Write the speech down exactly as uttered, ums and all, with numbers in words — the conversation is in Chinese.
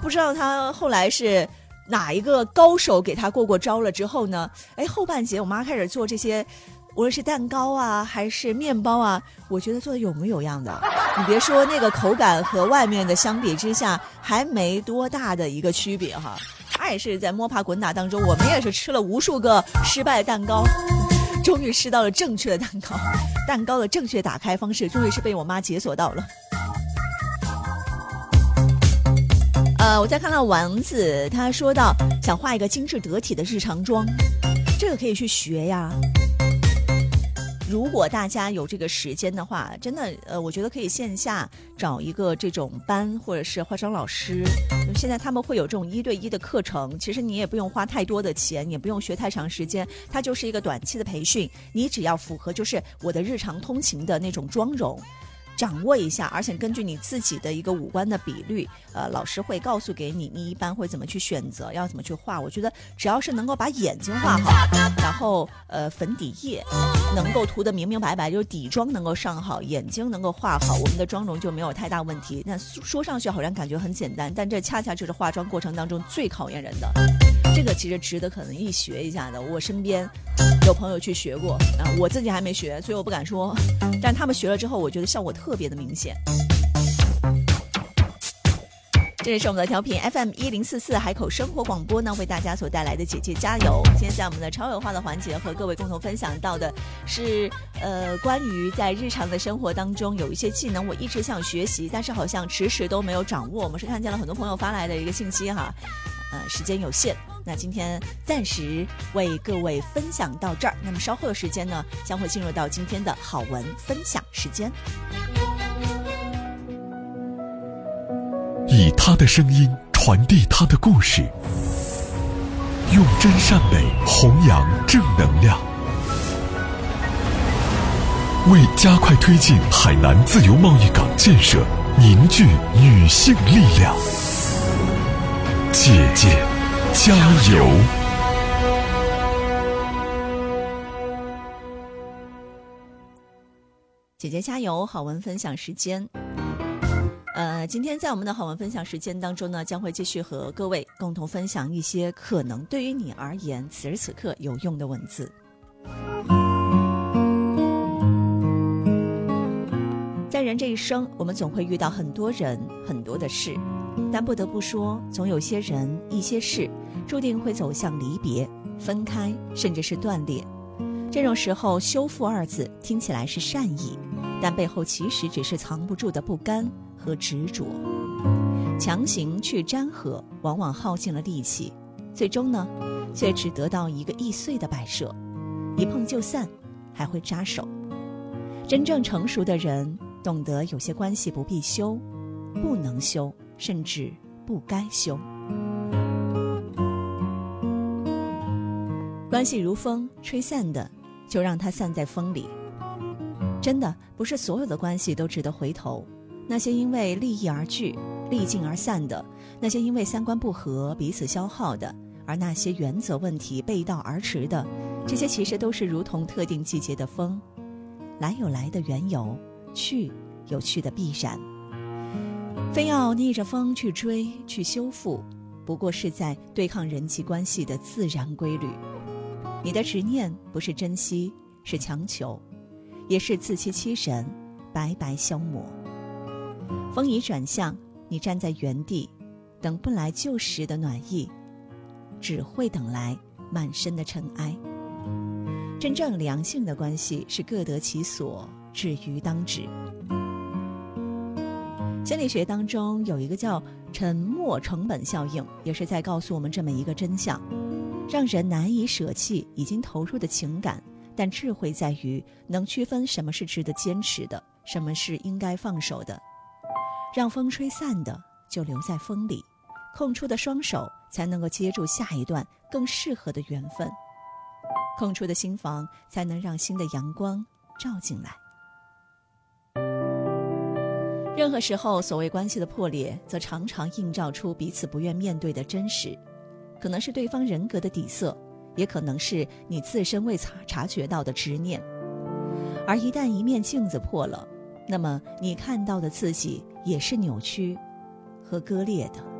不知道他后来是哪一个高手给他过过招了之后呢，哎，后半节我妈开始做这些无论是蛋糕啊还是面包啊，我觉得做的有模有样的。你别说那个口感和外面的相比之下还没多大的一个区别哈。他也是在摸爬滚打当中，我们也是吃了无数个失败的蛋糕，终于吃到了正确的蛋糕，蛋糕的正确打开方式终于是被我妈解锁到了。呃，我再看到丸子他说到想画一个精致得体的日常妆，这个可以去学呀。如果大家有这个时间的话，真的呃，我觉得可以线下找一个这种班或者是化妆老师，现在他们会有这种一对一的课程，其实你也不用花太多的钱，也不用学太长时间，它就是一个短期的培训，你只要符合就是我的日常通勤的那种妆容掌握一下，而且根据你自己的一个五官的比率，呃，老师会告诉给你，你一般会怎么去选择，要怎么去画。我觉得只要是能够把眼睛画好，然后呃粉底液能够涂得明明白白，就是底妆能够上好，眼睛能够画好，我们的妆容就没有太大问题。那说上去好像感觉很简单，但这恰恰就是化妆过程当中最考验人的。这个其实值得可能一学一下的。我身边有朋友去学过啊，我自己还没学，所以我不敢说。但他们学了之后，我觉得效果特别的明显。这里是我们的调频 F M 一零四四海口生活广播呢，为大家所带来的姐姐加油。今天在我们的超有话的环节和各位共同分享到的是呃，关于在日常的生活当中有一些技能我一直想学习，但是好像迟迟都没有掌握。我们是看见了很多朋友发来的一个信息哈，呃，时间有限，那今天暂时为各位分享到这儿。那么稍后的时间呢，将会进入到今天的好文分享时间。 以他的声音传递他的故事，用真善美弘扬正能量，为加快推进海南自由贸易港建设凝聚女性力量。姐姐加油！ 姐姐加油！好文分享时间。呃，今天在我们的好文分享时间当中呢，将会继续和各位共同分享一些可能对于你而言此时此刻有用的文字。在人这一生，我们总会遇到很多人很多的事，但不得不说，总有些人一些事注定会走向离别、分开，甚至是断裂。这种时候，修复二字听起来是善意，但背后其实只是藏不住的不甘和执着。强行去粘合，往往耗尽了力气，最终呢，却只得到一个易碎的摆设，一碰就散，还会扎手。真正成熟的人懂得有些关系不必修，不能修，甚至不该修。关系如风，吹散的就让它散在风里。真的不是所有的关系都值得回头，那些因为利益而聚、历尽而散的，那些因为三观不合彼此消耗的，而那些原则问题背道而驰的，这些其实都是如同特定季节的风，来有来的缘由，去有去的必然。非要逆着风去追去修复，不过是在对抗人际关系的自然规律。你的执念不是珍惜，是强求，也是自欺欺人，白白消磨。风已转向，你站在原地，等不来旧时的暖意，只会等来满身的尘埃。真正良性的关系是各得其所，止于当止。心理学当中有一个叫沉没成本效应，也是在告诉我们这么一个真相，让人难以舍弃已经投入的情感，但智慧在于能区分什么是值得坚持的，什么是应该放手的。让风吹散的就留在风里，空出的双手才能够接住下一段更适合的缘分，空出的心房才能让新的阳光照进来。任何时候，所谓关系的破裂，则常常映照出彼此不愿面对的真实，可能是对方人格的底色，也可能是你自身未察察觉到的执念。而一旦一面镜子破了，那么你看到的自己也是扭曲和割裂的。